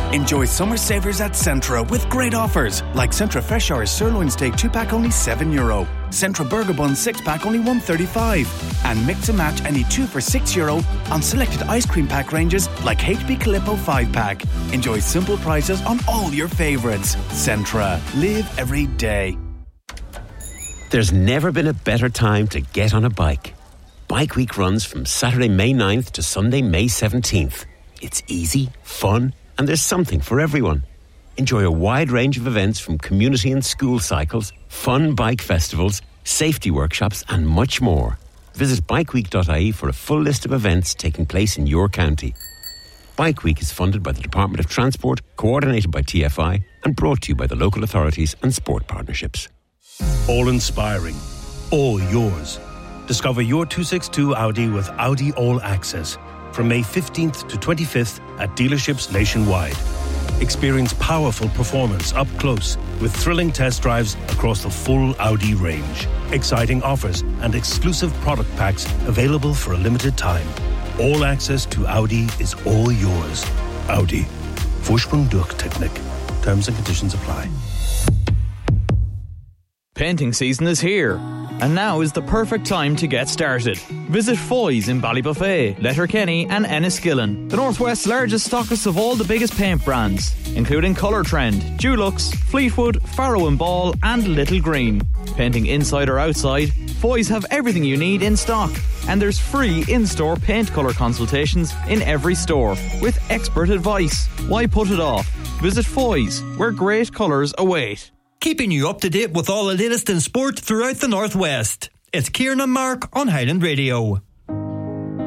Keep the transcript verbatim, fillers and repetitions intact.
Enjoy summer savers at Centra with great offers like Centra Fresh Hours Sirloin Steak two pack only seven euro, Centra Burger Bun six pack only one thirty-five, and mix and match any two for six euro on selected ice cream pack ranges like H B Calippo five pack. Enjoy simple prices on all your favourites. Centra. Live every day. There's never been a better time to get on a bike. Bike Week runs from Saturday, May ninth to Sunday, May seventeenth. It's easy, fun, and there's something for everyone. Enjoy a wide range of events from community and school cycles, fun bike festivals, safety workshops, and much more. Visit bikeweek dot I E for a full list of events taking place in your county. Bike Week is funded by the Department of Transport, coordinated by T F I, and brought to you by the local authorities and sport partnerships. All inspiring, all yours. Discover your two sixty-two Audi with Audi All Access from May fifteenth to twenty-fifth at dealerships nationwide. Experience powerful performance up close with thrilling test drives across the full Audi range. Exciting offers and exclusive product packs available for a limited time. All access to Audi is all yours. Audi. Vorsprung durch Technik. Terms and conditions apply. Painting season is here, and now is the perfect time to get started. Visit Foy's in Ballybuffet, Letterkenny and Enniskillen, the Northwest's largest stockist of all the biggest paint brands, including Colour Trend, Dulux, Fleetwood, Farrow and Ball and Little Green. Painting inside or outside, Foy's have everything you need in stock, and there's free in-store paint colour consultations in every store with expert advice. Why put it off? Visit Foy's, where great colours await. Keeping you up to date with all the latest in sport throughout the Northwest. It's Kieran and Mark on Highland Radio.